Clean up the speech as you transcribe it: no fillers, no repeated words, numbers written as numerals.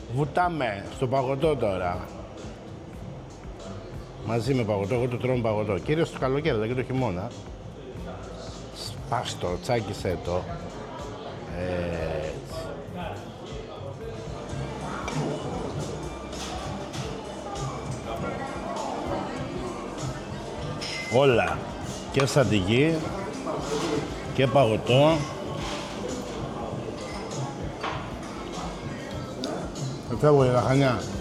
Βουτάμε στο παγωτό τώρα. Μαζί με παγωτό, εγώ το τρώω με παγωτό. Κυρίως το καλοκαίρι, αλλά και το χειμώνα. Σπάστο, τσάκισέ το. Έτσι. Όλα. Και σαντιγί και παγωτό. Φεύγω η λαχανιά.